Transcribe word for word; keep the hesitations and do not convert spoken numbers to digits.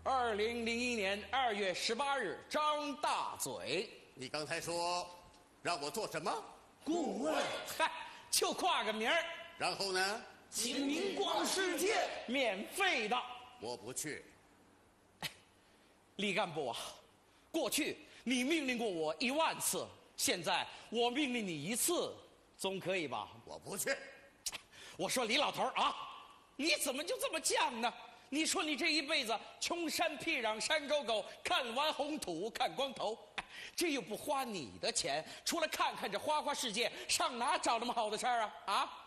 二零零一年二月十八日，张大嘴。 你刚才说让我做什么？ 顾问。嗨，就挂个名儿。 然后呢？ 请您逛世界，免费的。 我不去。 李干部啊，过去你命令过我一万次，现在我命令你一次，总可以吧？ 我不去。 我说李老头啊，你怎么就这么犟呢？你说你这一辈子穷山僻壤山沟沟，看完红土看光头，这又不花你的钱，除了看看这花花世界，上哪找那么好的事儿啊？啊！